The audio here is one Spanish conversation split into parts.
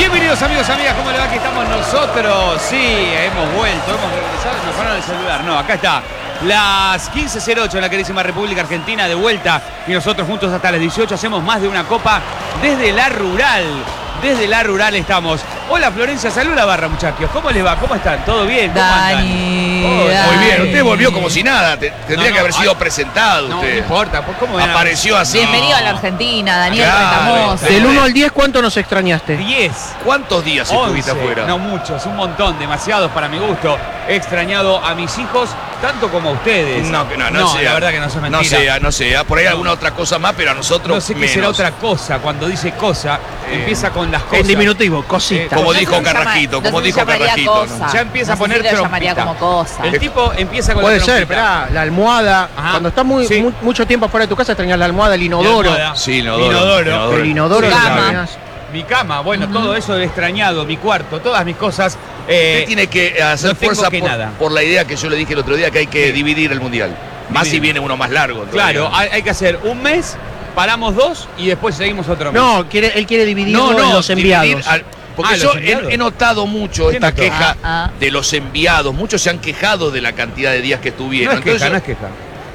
Bienvenidos amigos, amigas, ¿cómo le va? Aquí estamos nosotros. Sí, hemos vuelto, hemos regresado, nos pararon el celular. No, acá está. Las 15:08 en la queridísima República Argentina, de vuelta. Y nosotros juntos hasta las 18 hacemos más de una copa desde la rural. Desde la rural estamos. Hola Florencia, salud la barra, muchachos. ¿Cómo les va? ¿Cómo están? ¿Todo bien? ¿Cómo Dani, andan? Dani. Muy bien, usted volvió como si nada. Tendría que haber sido presentado No, usted. no importa. ¿Cómo ven? Apareció así. Bienvenido a la Argentina, Daniel Claro, Retamoso. está Del 1 al 10, ¿cuánto nos extrañaste? 10. ¿Cuántos días 11, estuviste afuera? no muchos, un montón, demasiados para mi gusto. He extrañado a mis hijos tanto como a ustedes. No sea. la verdad que no es mentira. No sea. Por ahí alguna otra cosa más, pero a nosotros No sé qué menos. será otra cosa. Cuando dice cosa, empieza con las cosas. En diminutivo, cosita. Como No dijo se llama- Carrajito, no como se dijo llamaría Carrajito, cosa. ¿no? Ya empieza a No sé poner si lo llamaría trompita. como cosa. El tipo empieza con Puede la ser, trompita. esperá, la almohada. Ajá. Cuando estás Sí. mucho tiempo afuera de tu casa, extrañas la almohada, el inodoro. La almohada. Sí, inodoro. Inodoro. El inodoro Su lo cama. extrañas. Mi cama, bueno, todo eso he extrañado, mi cuarto, todas mis cosas. Usted tiene que hacer no tengo fuerza que nada. por la idea que yo le dije el otro día, que hay que dividir el mundial. Más si viene uno más largo. Claro, todavía. hay que hacer un mes, paramos 2 y después seguimos otro mes. No, él quiere dividirlo en los dividir enviados. porque ¿los yo enviados? he notado mucho ¿Qué esta notó? queja de los enviados. Muchos se han quejado de la cantidad de días que No estuvieron. es queja, Entonces, no es queja.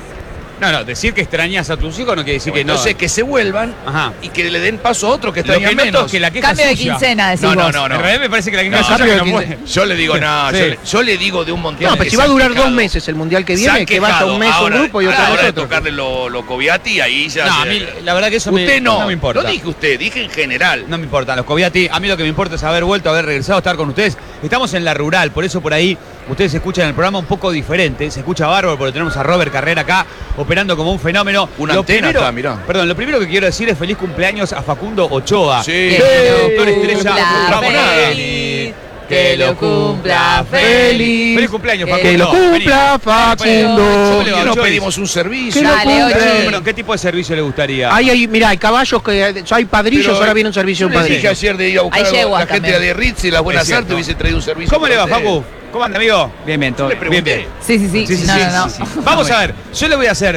No, decir que extrañas a tus hijos no quiere decir que no. entonces que se vuelvan Ajá. y que le den paso a otros que Lo que extrañan noto menos. es que la queja Cambio de suya. quincena, decís No, no, vos. no, no. En realidad me parece que la queja No, suya cambio de no quincena. puede. Yo le digo, no, Sí. yo le digo de un montón No, de pero que si se va a han durar quejado. 2 meses el mundial que Se han viene, que vaya quejado. un mes Ahora- un grupo y otro ahora mes de otro. tocarle lo Coviati, ahí ya. No, se- a mí la verdad que eso usted no me importa. No dije usted, dije en general. No me importa, los Coviati, a mí lo que me importa es haber vuelto, haber regresado, estar con ustedes. Estamos en la rural, por eso por ahí ustedes escuchan el programa un poco diferente. Se escucha bárbaro porque tenemos a Robert Carrera acá operando como un fenómeno. Una Lo antena primero- está, mirá. Perdón, lo primero que quiero decir es feliz cumpleaños a Facundo Ochoa. Sí. El doctor estrella. cumpla Vamos, nada. feliz, que lo cumpla feliz. Feliz cumpleaños, Facundo. Que lo cumpla, Vení. Facundo. Vení. ¿Por qué no Choris. pedimos un servicio? Que lo Dale, cumpla. Ochi. Perdón, ¿qué tipo de servicio le gustaría? Mirá, hay caballos que. Hay padrillos, Pero, ahora viene un servicio yo de le un dije padrillo. ayer de ir a buscar Hay a yeguas la gente también. de Ritz y las buenas Es cierto. artes hubiese traído un servicio. ¿Cómo le va, para usted. Facu? ¿Cómo anda, amigo? Bien, bien, todo Le bien. pregunté. bien. Sí, sí, sí. Sí, sí, no, sí, no, no. sí, sí. Vamos a ver, yo le voy a hacer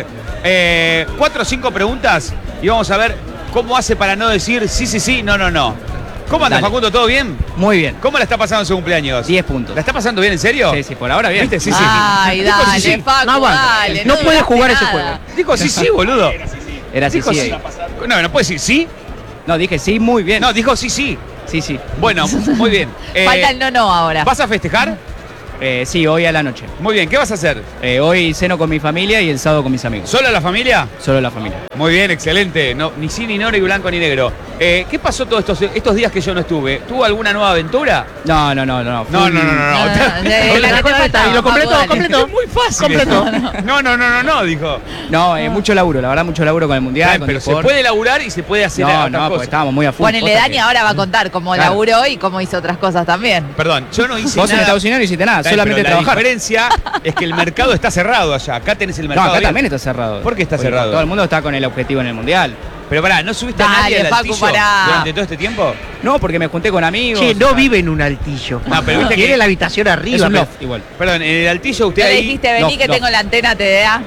4 o 5 preguntas y vamos a ver cómo hace para no decir sí, sí, sí, no, no, no. ¿Cómo anda, Dale. Facundo? ¿Todo bien? Muy bien. ¿Cómo la está pasando en su cumpleaños? 10 puntos. ¿La está pasando bien, en serio? Sí, sí, por ahora bien. ¿Viste? Sí, sí. Ay, Dijo sí, dale, sí. Facu, No aguanta. dale. No puede duraste jugar ese nada. juego. Dijo sí, sí, boludo. Era así, Dijo sí. sí. No puede decir sí. No, dije sí, muy bien. No, dijo sí, sí. Sí, sí. Bueno, muy bien. Falta el no ahora. ¿Vas a festejar? Sí, hoy a la noche. Muy bien, ¿qué vas a hacer? Hoy ceno con mi familia y el sábado con mis amigos. ¿Solo la familia? Solo la familia. Muy bien, excelente. No, ni sí, ni no, ni blanco, ni negro. ¿Qué pasó todos estos días que yo no estuve? ¿Tuvo alguna nueva aventura? No. No, full- no. No, no, la que te faltaba, Y lo completo, Facu, dale. completo. Es muy fácil. Completo. eso. No, dijo. No, mucho laburo, la verdad, mucho laburo con el mundial. con Pero se Depor. puede laburar y se puede hacer No, otras no, cosas. porque estábamos muy a full. Ponele posta Dani, que- ahora va a contar cómo Claro. laburó y cómo hizo otras cosas también. Perdón, yo no hice Vos en nada. Estados Unidos no hiciste nada, Está bien, solamente pero trabajar. La diferencia es que el mercado está cerrado allá. Acá tenés el No, mercado acá abierto. también está cerrado. ¿Por qué está Porque cerrado? Todo el mundo está con el objetivo en el mundial. Pero pará, ¿no subiste a Dale, nadie al Facu, altillo pará. durante todo este tiempo? No, porque me junté con amigos. Che, o no sea, vive en un altillo. No, pero viste Tiene que- la habitación Es arriba. un pero- loft igual. Perdón, en el altillo usted No le ahí... dijiste, vení no, que no. tengo la antena TDA.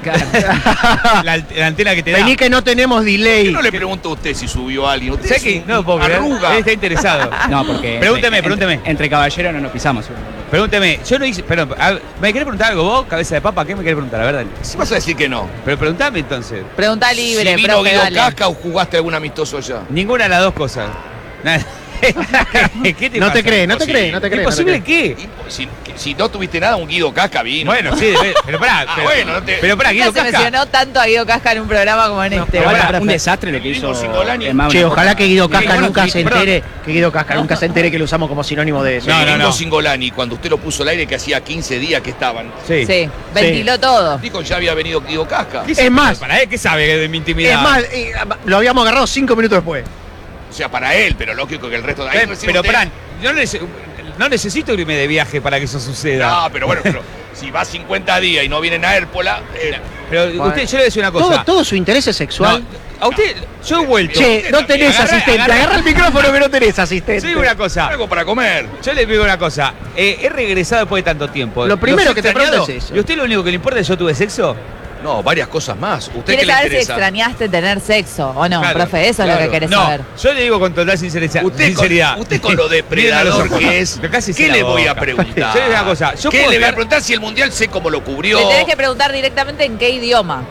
La antena que te da. Vení que no tenemos delay. Yo no le pregunto a usted si subió a alguien. Usted ¿Sabes es qué? un No lo puedo creer. arruga. Él está interesado. No, porque. Pregúnteme. Entre caballeros no nos pisamos. Pregúnteme, yo no hice... Perdón, ¿me querés preguntar algo vos, cabeza de papa? ¿Qué me querés preguntar? A ver, dale. Si vas a decir que no. Pero preguntame entonces. Pregunta libre, Si vino profe, Guido dale. Casca o jugaste algún amistoso allá. Ninguna de las dos cosas. Nada. ¿Qué te No pasa? te crees, no te Imposible. crees, no te crees. no te ¿Imposible crees. qué? Si no tuviste nada, un Guido Casca vino. Bueno, sí, pero pará. Ah, pero, bueno, no te- pero pará, Nunca Guido se Casca. mencionó tanto a Guido Casca en un programa como en este. pero Bueno, pará, Un desastre lo que Gringo hizo. Singolani. el Mago Che, en la ojalá Copa. que Guido Sí, Casca bueno, nunca sí, se perdón. entere. Que Guido Casca nunca se entere que lo usamos como sinónimo de eso. No, no, Gringo no. Singolani, cuando usted lo puso al aire, que hacía 15 días que estaban, Sí. Sí, ventiló todo. dijo ya había venido Guido Casca. ¿Qué Es más- ¿Para él qué sabe de mi intimidad? Es más, lo habíamos agarrado 5 minutos después. O sea, para él, pero lógico que el resto de ahí recién Pero usted- pará, no necesito irme de viaje para que eso suceda. No, pero bueno, pero si va 50 días y no vienen a Hérpola, Pero Bueno. usted, yo le voy a decir una cosa. Todo su interés es sexual. No, a usted, yo he vuelto. Che, no tenés asistente. Agarra el micrófono que no tenés asistente. Yo digo una cosa. algo para comer. Yo le digo una cosa. He regresado después de tanto tiempo. Lo primero ¿Los he que te extrañado? pregunto es eso. ¿Y a usted lo único que le importa es yo tuve sexo? No, varias cosas más. ¿Usted qué ¿Quieres le saber si interesa? extrañaste tener sexo o no, Claro, profe? Eso es lo claro. que querés No, saber. yo le digo con total sinceridad. Usted con lo depredador que es, Casi ¿qué le voy a preguntar? Yo le digo una cosa. Yo ¿Qué puedo le voy a estar- preguntar si el Mundial sé cómo lo cubrió? Le tenés que preguntar directamente en qué idioma.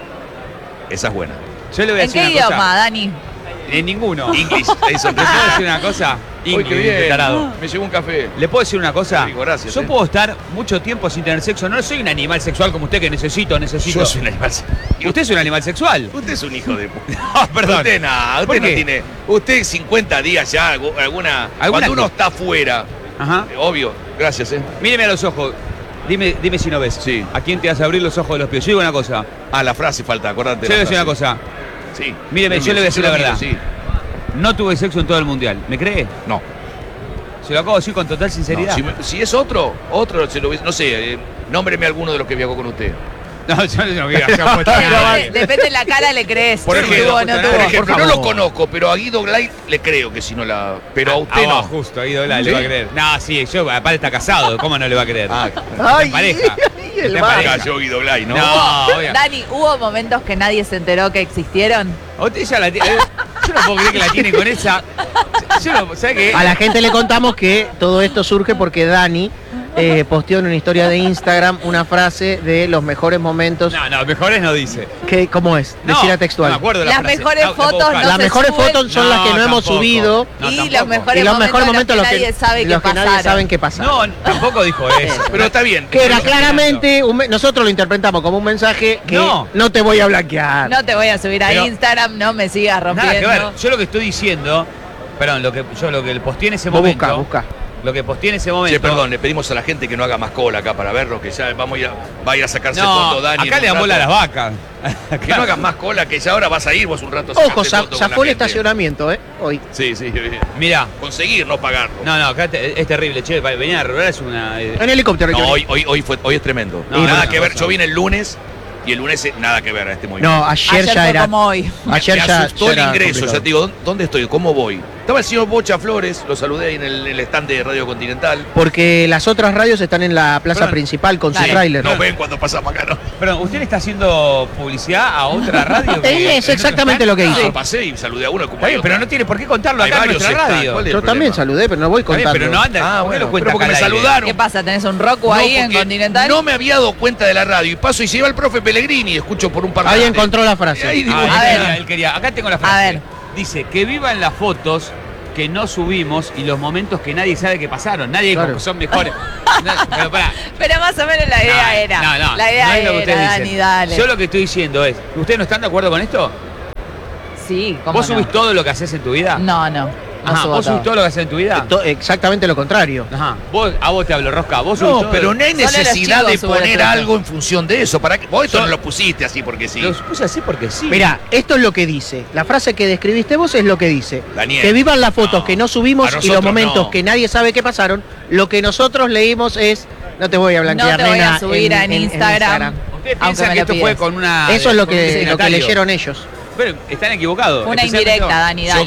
Esa es buena. Yo le voy a ¿En decir qué una idioma, cosa. Dani? En ninguno. English, eso. ¿Le puedo decir una cosa? Uy, qué Inglés, bien. tarado. Me llegó un café. ¿Le puedo decir una cosa? Qué rico, gracias, Yo puedo estar mucho tiempo sin tener sexo. No soy un animal sexual como usted que necesito. Yo soy un animal. Usted es un animal sexual. Usted es un hijo de puta. No, perdón. Usted nada, ¿Por usted no qué? tiene. Usted 50 días ya, alguna. Cuando uno qué? está afuera, Ajá. obvio. Gracias, Míreme a los ojos. Dime si no ves. Sí. ¿A quién te vas a abrir los ojos de los pies? Yo digo una cosa. Ah, la frase falta, acordate. Yo le la voy a decir una frase. cosa. Sí. Míreme, yo le voy a decir la verdad. Sí. No tuve sexo en todo el mundial. ¿Me cree? No. Se lo acabo de decir con total sinceridad. No, si es otro se lo no sé, nómbreme alguno de los que viajó con usted. No, yo no voy a hacer apuesta a nadie. Depende de la cara, le crees. Por Si ejemplo, tuvo o no por tuvo. Por ejemplo, por no lo favor. conozco, pero a Guido Glay le creo que si no la. Pero a usted vos, no. justo, ahí dobla, ¿Sí? le va a creer. No, sí, yo, aparte está casado, ¿cómo no le va a creer? Ah, Ay, en pareja. y el Está en bar. pareja. cayó Guido Glay, ¿no? No, obvio. Dani, ¿hubo momentos que nadie se enteró que existieron? A usted ya la tiene. Yo no puedo creer que la tiene con esa. Yo no, ¿sabe qué? A la gente le contamos que todo esto surge porque Dani posteó en una historia de Instagram una frase de los mejores momentos. No, mejores no dice. ¿Cómo es? No, Decir a no textual. me acuerdo la Las frase. mejores La puedo fotos buscar. no Las se mejores suben. fotos son las que no hemos tampoco. subido. No, Y tampoco. los mejores Y los mejores momentos los que nadie sabe que los que nadie pasaron. saben que pasaron. No, tampoco dijo eso. Pero está bien. Que era Estamos claramente, nosotros lo interpretamos como un mensaje que No. no te voy a blanquear. No te voy a subir a Pero- Instagram, no me sigas Nada que ver. rompiendo. Yo lo que estoy diciendo, perdón, lo que posteé en ese Vos momento. busca. Lo que posteé en ese momento. Che, perdón, le pedimos a la gente que no haga más cola acá para verlo, que ya vamos a ir va a ir a sacarse No, foto Dani. acá en le un dan bola a las rato. vacas. Que no hagas más cola, que ya ahora vas a ir vos un rato. a Ojo, sacarte foto con la zafó el gente. estacionamiento, hoy. Sí, sí. Mirá. Conseguir, no pagarlo. No, acá es terrible, che. Venir a robar es una. En helicóptero. No, hay que venir. hoy es tremendo. No, nada no, que no, ver. no. Yo vine el lunes y el lunes nada que ver a este movimiento. No, ayer ya fue era. como hoy. Ayer me ya. asustó ya el era ingreso, complicado. ya te digo, ¿dónde estoy? ¿Cómo voy? Estaba el señor Bocha Flores, lo saludé ahí en el stand de Radio Continental. Porque las otras radios están en la plaza Perdón. principal con su Dale. tráiler. Nos ven cuando pasamos acá, ¿no? Perdón, ¿usted le está haciendo publicidad a otra radio? Es exactamente lo que hizo. Yo pasé y saludé a uno como Está bien, hay pero otra. no tiene por qué contarlo Hay acá en varios nuestra stands, radio. ¿cuál es? Yo el también problema? saludé, pero no voy Está bien, contando. pero no anda. Ah, ¿por qué bueno, lo cuenta pero porque acá me al aire? saludaron. ¿Qué pasa? ¿Tenés un Roku No, ahí en porque Continental? no me había dado cuenta de la radio y paso y se iba el profe Pellegrini y escucho por un parlante. Ahí encontró la frase. Ahí digo, Ah, A ver. él quería. Acá tengo la frase. A ver. Dice que vivan las fotos que no subimos y los momentos que nadie sabe que pasaron. Nadie dijo Claro. que son mejores. No, pero pará. Pero más o menos la idea era. No, la idea no es lo que era, ustedes Dani, dicen. dale. Yo lo que estoy diciendo es, ¿ustedes no están de acuerdo con esto? Sí, ¿cómo ¿Vos no? subís todo lo que haces en tu vida? No, no. No Ajá, subo ¿vos subís todo. todo lo que haces en tu vida? Exactamente lo contrario. Ajá. A vos te hablo, Rosca. ¿Vos subís No, todo? pero no hay Solo los necesidad de chicos suben poner el algo en función de eso. ¿Para qué? Vos esto Yo- no lo pusiste así porque sí. Lo puse así porque sí. Mirá, esto es lo que dice. La frase que describiste vos es lo que dice. Daniel. Que vivan las fotos No. que no subimos A y los nosotros momentos no. que nadie sabe que pasaron. Lo que nosotros leímos es, no te voy a blanquear, No te voy a nena, subir en Instagram. Ustedes Aunque piensan me que lo esto fue pidas. con una. Eso es lo con un que destinatario. leyeron ellos. Pero están equivocados. Una especialmente indirecta, vos. Dani, Yo dale.